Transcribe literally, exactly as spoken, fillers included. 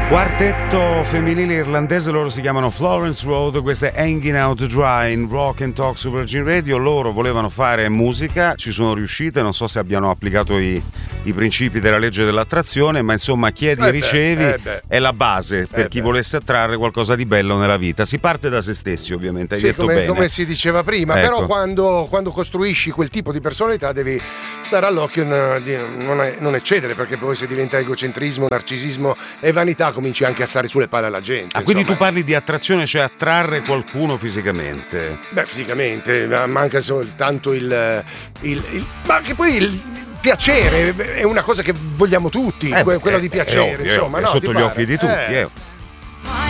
Quartetto femminile irlandese, loro si chiamano Florence Road, questa è Hanging Out to Dry in Rock and Talk su Virgin Radio. Loro volevano fare musica, ci sono riuscite, non so se abbiano applicato i, i principi della legge dell'attrazione, ma insomma chiedi e Eh ricevi beh, eh beh. è la base per Eh chi beh. volesse attrarre qualcosa di bello nella vita. Si parte da se stessi, ovviamente, hai Sì, detto come, bene. come si diceva prima, Ecco. però quando, quando costruisci quel tipo di personalità devi stare all'occhio n- di non, non eccedere, perché poi se diventa egocentrismo, narcisismo e vanità cominci anche a stare sulle palle alla gente. Ah, quindi insomma. tu parli di attrazione, cioè attrarre qualcuno fisicamente. Beh, fisicamente, ma manca soltanto il, il, il ma che poi il piacere è una cosa che vogliamo tutti, Eh, que- quello eh, di è piacere, ovvio, insomma, è no, sotto ti gli pare? occhi di tutti, Eh. eh.